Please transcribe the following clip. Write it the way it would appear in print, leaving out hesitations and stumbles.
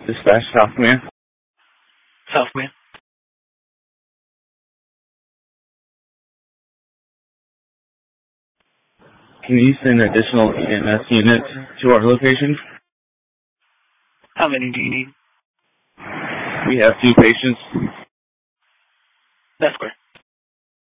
Dispatch South Command. South Command. Can you send additional EMS units to our location? How many do you need? We have 2 patients. That's correct.